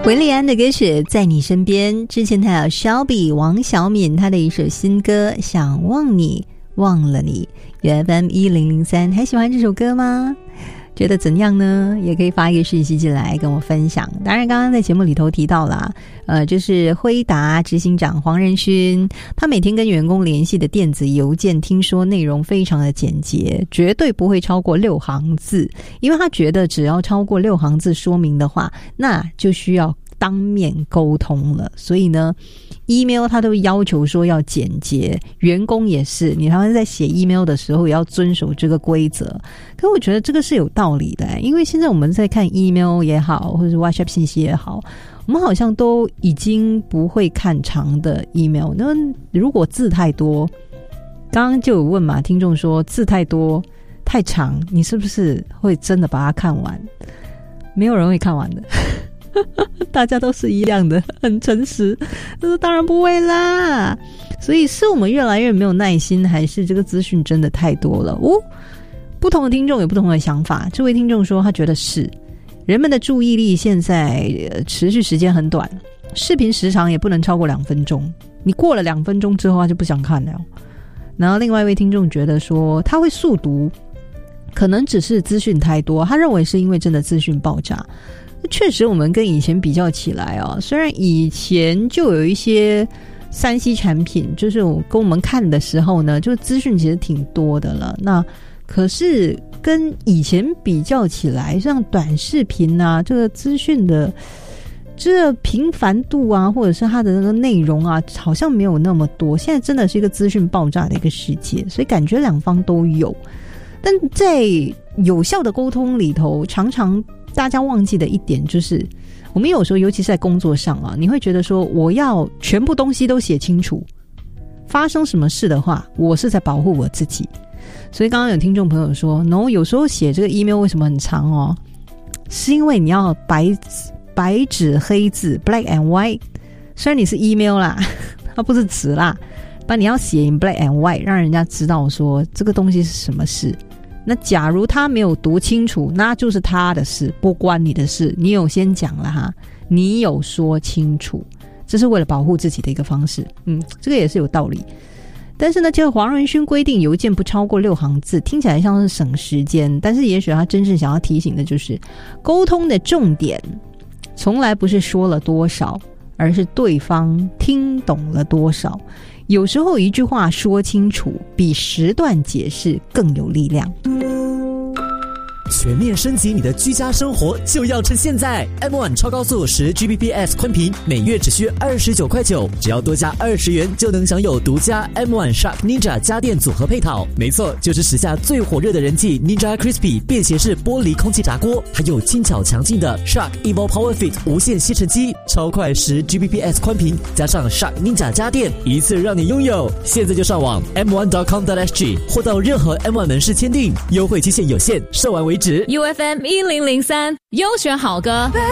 韦礼安的歌曲在你身边，之前还有 Shelby 王小敏她的一首新歌想忘你忘了你。 FM 1003，还喜欢这首歌吗？觉得怎样呢？也可以发一个讯息进来跟我分享。当然刚刚在节目里头提到啦，就是辉达执行长黄仁勋，他每天跟员工联系的电子邮件听说内容非常的简洁，绝对不会超过6行字，因为他觉得只要超过6行字说明的话，那就需要当面沟通了。所以呢email 他都要求说要简洁，员工也是，你他们在写 email 的时候也要遵守这个规则。可我觉得这个是有道理的，因为现在我们在看 email 也好，或者是 WhatsApp 信息也好，我们好像都已经不会看长的 email。那如果字太多，刚刚就有问嘛，听众说字太多太长，你是不是会真的把它看完？没有人会看完的大家都是一样的，很诚实。当然不会啦。所以是我们越来越没有耐心，还是这个资讯真的太多了？不同的听众有不同的想法。这位听众说他觉得是人们的注意力现在持续时间很短，视频时长也不能超过2分钟，你过了2分钟之后他就不想看了。然后另外一位听众觉得说他会速读，可能只是资讯太多，他认为是因为真的资讯爆炸。确实我们跟以前比较起来虽然以前就有一些 3C 产品，就是跟我们看的时候呢，就资讯其实挺多的了，那可是跟以前比较起来，像短视频啊，这个资讯的这频繁度啊，或者是它的那个内容啊，好像没有那么多。现在真的是一个资讯爆炸的一个世界，所以感觉两方都有。但在有效的沟通里头，常常大家忘记的一点就是，我们有时候尤其是在工作上啊，你会觉得说我要全部东西都写清楚，发生什么事的话，我是在保护我自己。所以刚刚有听众朋友说 no， 有时候写这个 email 为什么很长是因为你要白纸黑字 black and white， 虽然你是 email 啦，它不是词啦，但你要写 in black and white， 让人家知道说这个东西是什么事。那假如他没有读清楚，那就是他的事，不关你的事。你有先讲了哈，你有说清楚，这是为了保护自己的一个方式。这个也是有道理。但是呢，这个黄仁勋规定邮件不超过6行字，听起来像是省时间，但是也许他真正想要提醒的就是，沟通的重点从来不是说了多少，而是对方听懂了多少。有时候一句话说清楚，比10段解释更有力量。 全面升级你的居家生活就要趁现在 M1 超高速10Gbps 宽频每月只需29.9块，只要多加20元就能享有独家 M1 Shark Ninja 家电组合配套。没错，就是时下最火热的人气 Ninja Crispy 便携式玻璃空气炸锅，还有轻巧强劲的 Shark Evo Power Fit 无线吸尘机，超快10Gbps 宽频加上 Shark Ninja 家电，一次让你拥有。现在就上网 m1.com.sg 或到任何 M1 门市签订，优惠期限有限，售完为止。 UFM 1003优选好歌。